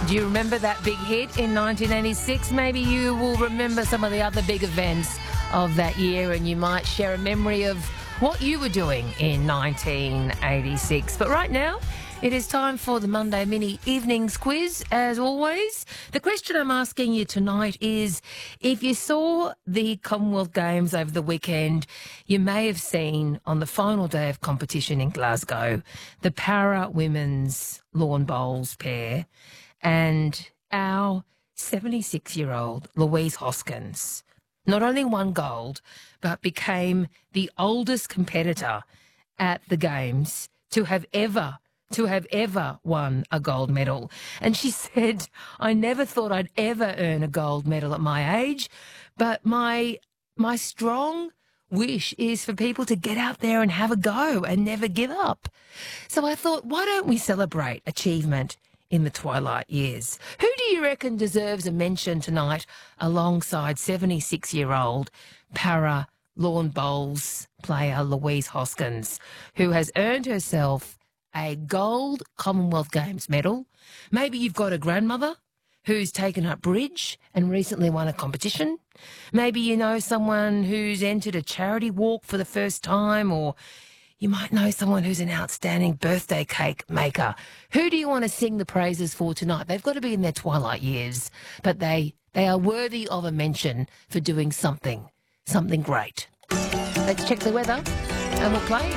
Do you remember that big hit in 1986? Maybe you will remember some of the other big events of that year, and you might share a memory of what you were doing in 1986. But right now, it is time for the Monday Mini Evenings Quiz. As always, the question I'm asking you tonight is, if you saw the Commonwealth Games over the weekend, you may have seen on the final day of competition in Glasgow, the para women's lawn bowls pair and our 76-year-old Louise Hoskins not only won gold, but became the oldest competitor at the Games to have ever won a gold medal. And she said, I never thought I'd ever earn a gold medal at my age, but my strong wish is for people to get out there and have a go and never give up. So I thought, why don't we celebrate achievement in the twilight years? Who do you reckon deserves a mention tonight alongside 76-year-old para lawn bowls player Louise Hoskins, who has earned herself a gold Commonwealth Games medal? Maybe you've got a grandmother who's taken up bridge and recently won a competition. Maybe you know someone who's entered a charity walk for the first time, or you might know someone who's an outstanding birthday cake maker. Who do you want to sing the praises for tonight? They've got to be in their twilight years, but they are worthy of a mention for doing something great. Let's check the weather and we'll play.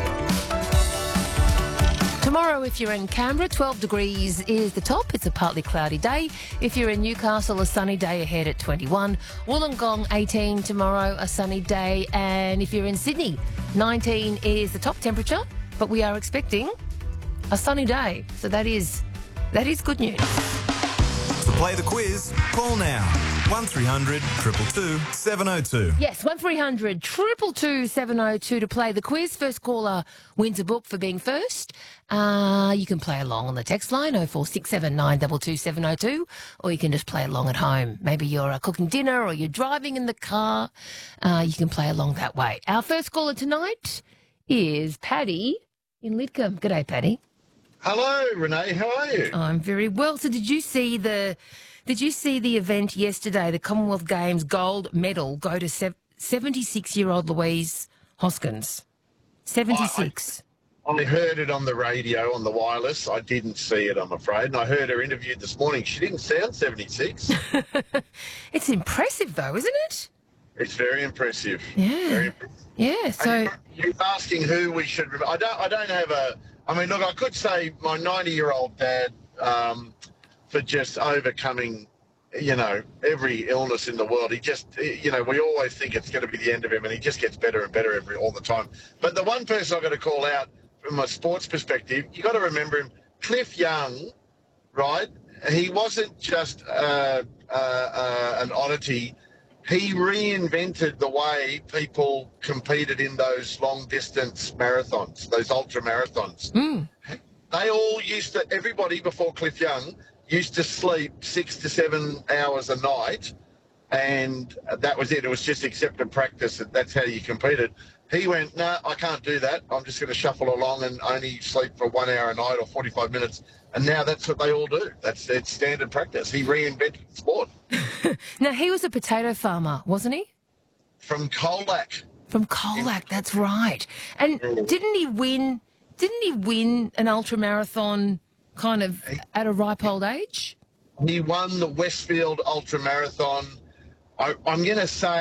Tomorrow, if you're in Canberra, 12 degrees is the top. It's a partly cloudy day. If you're in Newcastle, a sunny day ahead at 21. Wollongong, 18 tomorrow, a sunny day. And if you're in Sydney, 19 is the top temperature, but we are expecting a sunny day. So that is good news. To play the quiz, call now. 1300 222 702. Yes, 1300 222 702 to play the quiz. First caller wins a book for being first. You can play along on the text line 0467 922 702, or you can just play along at home. Maybe you're cooking dinner or you're driving in the car. You can play along that way. Our first caller tonight is Paddy in Lidcombe. G'day, Paddy. Hello, Renee. How are you? I'm very well. So did you see the event yesterday, the Commonwealth Games gold medal go to 76-year-old Louise Hoskins? 76. I heard it on the radio, on the wireless. I didn't see it, I'm afraid. And I heard her interviewed this morning. She didn't sound 76. It's impressive, though, isn't it? It's very impressive. Yeah. Very impressive. Yeah, so... You're asking who we should... I don't have a... I mean, look, I could say my 90-year-old dad... for just overcoming, every illness in the world. He just, we always think it's going to be the end of him, and he just gets better and better all the time. But the one person I've got to call out from a sports perspective, you got to remember him, Cliff Young, right? He wasn't just an oddity. He reinvented the way people competed in those long-distance marathons, those ultra marathons. Mm. They all everybody before Cliff Young used to sleep 6 to 7 hours a night, and that was it. It was just accepted practice. That's how you competed. He went, no, I can't do that. I'm just going to shuffle along and only sleep for 1 hour a night or 45 minutes. And now that's what they all do. That's their standard practice. He reinvented the sport. Now, he was a potato farmer, wasn't he? From Colac. From Colac, that's right. And didn't he win an ultramarathon kind of at a ripe old age? He won the Westfield Ultramarathon. I'm going to say